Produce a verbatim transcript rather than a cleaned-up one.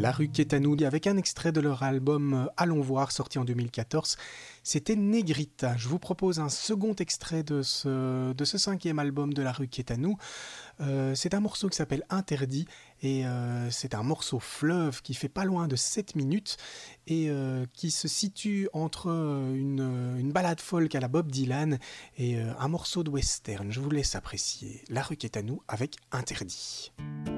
La rue qui est à nous, avec un extrait de leur album Allons voir, sorti en deux mille quatorze. C'était Negrita. Je vous propose un second extrait de ce, de ce cinquième album de La rue qui est à nous. Euh, c'est un morceau qui s'appelle Interdit et euh, c'est un morceau fleuve qui fait pas loin de sept minutes et euh, qui se situe entre une, une balade folk à la Bob Dylan et euh, un morceau de western. Je vous laisse apprécier La rue qui est à nous avec Interdit.